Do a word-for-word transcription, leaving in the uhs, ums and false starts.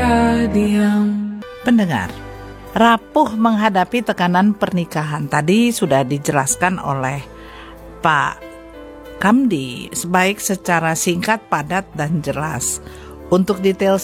diam. Pendengar, rapuh menghadapi tekanan pernikahan tadi sudah dijelaskan oleh Pak Kamdi, sebaik secara singkat, padat, dan jelas. Untuk detail